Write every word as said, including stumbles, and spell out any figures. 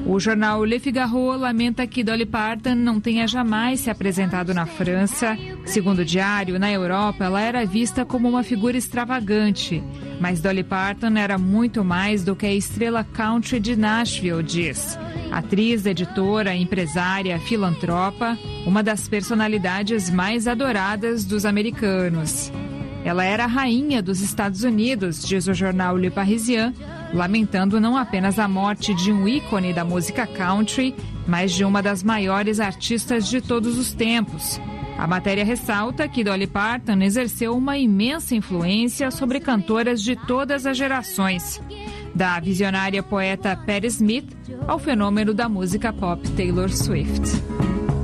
O jornal Le Figaro lamenta que Dolly Parton não tenha jamais se apresentado na França. Segundo o diário, na Europa ela era vista como uma figura extravagante. Mas Dolly Parton era muito mais do que a estrela country de Nashville, diz. Atriz, editora, empresária, filantropa, uma das personalidades mais adoradas dos americanos. Ela era a rainha dos Estados Unidos, diz o jornal Le Parisien, lamentando não apenas a morte de um ícone da música country, mas de uma das maiores artistas de todos os tempos. A matéria ressalta que Dolly Parton exerceu uma imensa influência sobre cantoras de todas as gerações, da visionária poeta Patti Smith ao fenômeno da música pop Taylor Swift.